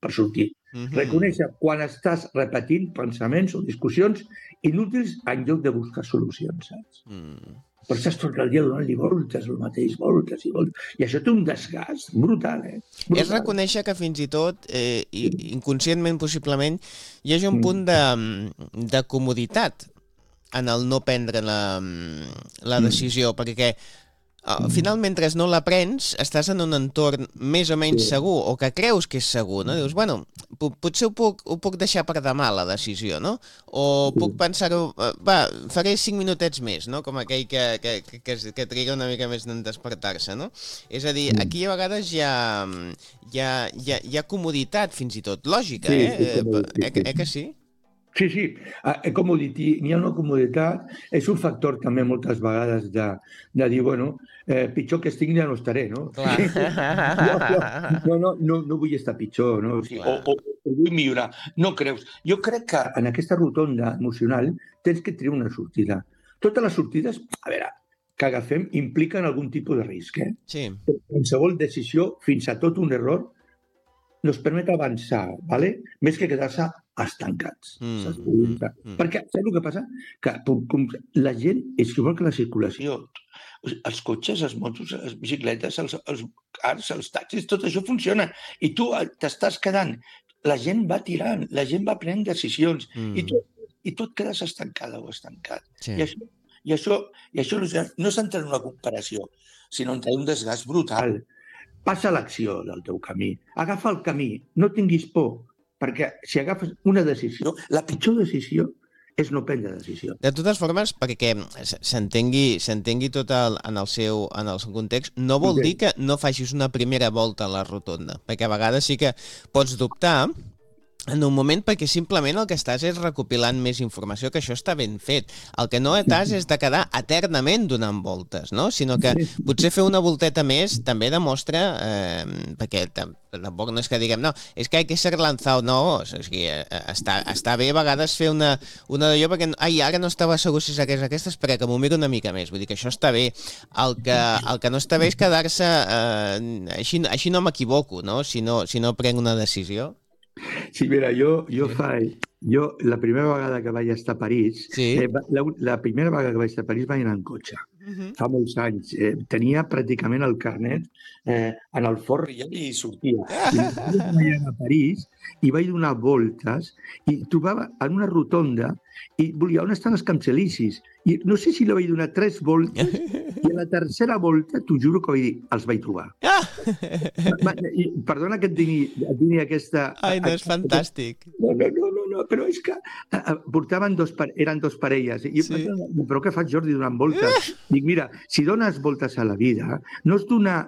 per sortir. Reconèixer quan estàs repetint pensaments o discussions inútils en lloc de buscar solucions, saps? Però estàs tot el dia donant-li voltes, el mateix, voltes i voltes. I això té un desgast brutal, Brutal. És reconèixer que fins i tot, inconscientment possiblement, hi hagi un punt de comoditat en el no prendre la decisió, perquè al final, mentre no la prens, estàs en un entorn més o menys segur, o que creus que és segur, no? Dius, bueno, potser ho puc deixar per demà, la decisió, no? O puc pensar-ho, faré 5 minutets més, no? Com aquell que triga una mica més en despertar-se, no? És a dir, aquí a vegades hi ha comoditat, fins i tot, lògica, que sí? Sí, n'hi ha una comoditat, és un factor també moltes vegades de dir, bueno, pitjor que estic ja no estaré, no? No vull estar pitjor, no? O vull millorar. No creus? Jo crec que en aquesta rotonda emocional tens que triar una sortida. Totes les sortides, a veure, que agafem impliquen algun tipus de risc, Sí. Qualsevol decisió, fins a tot un error, nos permet avançar, ¿vale? Més que quedar-se estancats. Perquè, saps el que passa? Que la gent és igual que la circulació. Els cotxes, les motos, les bicicletes, els cars, els taxis, tot això funciona. I tu t'estàs quedant. La gent va tirant, la gent va prenent decisions i tu et quedes estancada o estancat. Sí. I això no s'entra en una comparació, sinó en un desgast brutal. Passa l'acció del teu camí. Agafa el camí. No tinguis por. Perquè si agafes una decisió, la pitjor decisió és no prendre decisió. De totes formes, perquè s'entengui tot en el seu context, no vol dir que no facis una primera volta a la rotonda. Perquè a vegades sí que pots dubtar en un moment perquè simplement el que estàs és recopilant més informació, que això està ben fet. El que no estàs és de quedar eternament donant voltes, no? Sinó que potser fer una volteta més també demostra, perquè tampoc no és que diguem, no, és que hay que ser lanzado, no, és que està bé a vegades fer una d'allò perquè, ara no estava segur si és aquesta, espera que m'ho miro una mica més, vull dir que això està bé. El que no està bé és quedar-se, així no m'equivoco, no? Si no prenc una decisió. Sí, mira, jo la primera vegada que vaig estar a París, la primera vegada que vaig estar a París vaig anar en cotxe. Fa molts anys. Tenia pràcticament el carnet en el forn i sortia. I vaig anar a París i vaig donar voltes i trobava en una rotonda i volia, on estan els Champs-Élysées? I no sé si li vaig donar 3 voltes i a la tercera volta, t'ho juro que vaig dir, els vaig trobar. Perdona que et digui aquesta... Ai, no, és fantàstic. No, però és que portaven eren 2 parelles. Però què faig, Jordi, donant voltes? Dic, mira, si dones voltes a la vida, no és donar...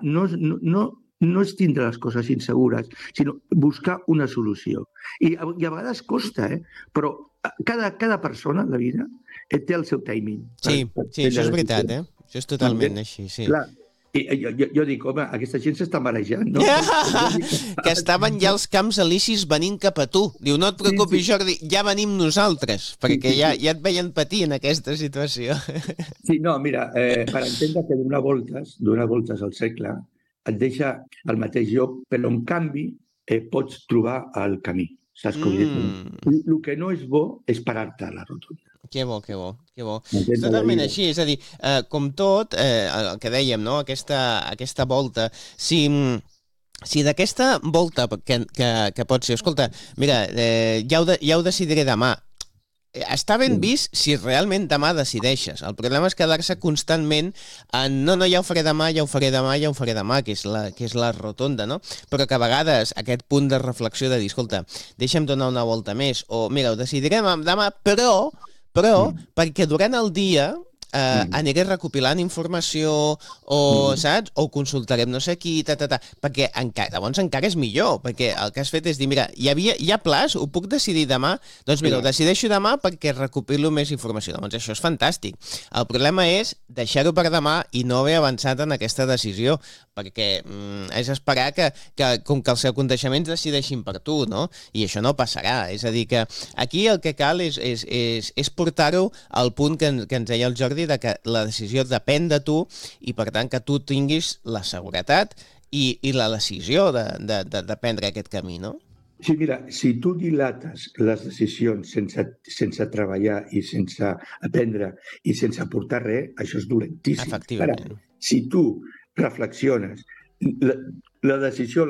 No és tindre les coses insegures, sinó buscar una solució. I a vegades costa, però cada persona en la vida té el seu timing. Sí, això és veritat, Això és totalment així, sí. Clar, jo dic, home, aquesta gent s'està marejant, no? Que estaven ja els Champs-Élysées venint cap a tu. Diu, no et preocupis, Jordi, ja venim nosaltres, perquè ja et veien patir en aquesta situació. Sí, no, mira, per entendre que donar voltes al segle et deixa al mateix lloc, però en canvi pots trobar el camí. Saps com dir? El que no és bo és parar-te a la rotonda. Que bo. És totalment així, és a dir, com tot, el que dèiem, no? Aquesta volta, si d'aquesta volta que pot ser, escolta, mira, ja ho decidiré demà, està ben vist si realment demà decideixes. El problema és quedar-se constantment en no, ja ho faré demà, que és la rotonda, no? Però que a vegades aquest punt de reflexió de dir, escolta, deixa'm donar una volta més, o mira, ho decidirem demà, però perquè durant el dia aniré recopilant informació o, saps? O consultarem no sé qui, perquè llavors encara és millor, perquè el que has fet és dir, mira, hi ha plaç, ho puc decidir demà? Doncs mira, ho decideixo demà perquè recopilo més informació. Doncs això és fantàstic. El problema és deixar-ho per demà i no haver avançat en aquesta decisió, perquè és esperar que com que els aconteixements decideixin per tu, no? I això no passarà. És a dir, que aquí el que cal és portar-ho al punt que ens deia el Jordi, de que la decisió depèn de tu i, per tant, que tu tinguis la seguretat i la decisió de prendre aquest camí, no? Sí, mira, si tu dilates les decisions sense treballar i sense aprendre i sense aportar res, això és dolentíssim. Efectivament. Ara, si tu reflexiones, la decisió